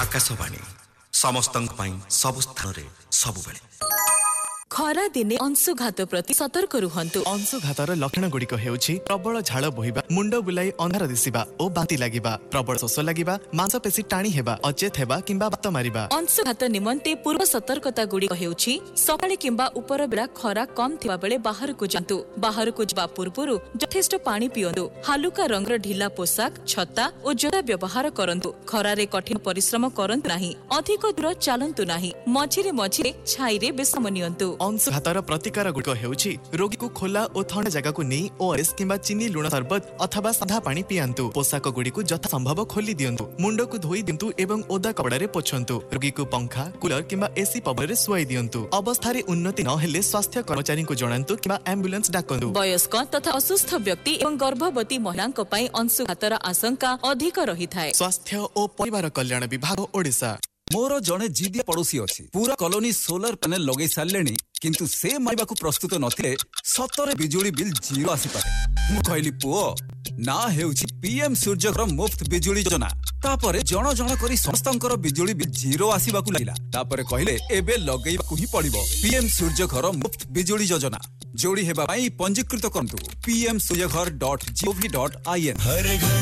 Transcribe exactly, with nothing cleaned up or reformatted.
आकाशवाणी समस्तंक पई सब स्थान रे सब बेले खरा दिने अंशुघात प्रति सतर्क रुहंतु। अंशुघातर लक्षण गुड़िक हेउछि प्रबल झाड़ बोहिबा, मुंड बुलाई अंधार दिसिबा ओ बांती लागिबा, प्रबल शोष लागिबा, मांसपेशी टाणी हेबा, अचेत हेबा किंबा बात मारिबा। अंशुघात निमंते पूर्व सतर्कता गुड़िक हेउछि सकाळे किंबा उपर बेला खरा कम थिबा बेले बाहर को जांतु। बाहर को जबा पूर्वरु यथेष्ट पानी पियंतु। हालुका रंगर ढिला पोशाक, छता और जोता व्यवहार करंतु। खरारे कठिन परिश्रम करंतु नाही। अधिक दूर चलंतु नाही। मझिरे मझिरे छाईरे विश्राम नियंतु। अंशुघातर प्रतिकार गुड़िक हेउछि रोगी को खोला और ठंडा जगह को नहीं ओआरएस किंबा चीनी लुण शरबत अथवा साधा पानी पियांतु। पोशाक गुड़ी को यथा संभव खोली दियंतु। मुंड को धोई दियंतु एवं ओदा कपड़ा रे पोछंतु। रोगी को पंखा, कूलर किंबा एसी पवन रे सुआई दियंतु। अवस्था रे उन्नति न हेले स्वास्थ्य कर्मचारी को जणांतु किंबा एम्बुलेंस डाकंतु। वयस्क तथा असुस्थ व्यक्ति एवं गर्भवती महिलांक पई अंशुघातर आशंका अधिक रहिथाय। स्वास्थ्य और परिवार कल्याण विभाग ओडिशा। मोर जड़े जिदिया पड़ोसी अच्छी पूरा कॉलोनी सोलर पैनल लगे सारे किंतु से मारिबा को प्रस्तुत नथिले सतरे बिजुली बिल जीरो आसी पारे। मु कहली पुओ ना हेउछि पीएम सूर्यघर मुफ्त बिजुली योजना। तापरे जण जण करी समस्तंकर बिजुली बिल जीरो आसीबा को लागिला। तापरे कहले एबे लगेइबा को ही पड़िबो पीएम सूर्यघर मुफ्त बिजुली योजना। जोड़ी हेबा पई पंजीकृत करंतु P M Surya Ghar dot G O V dot I N.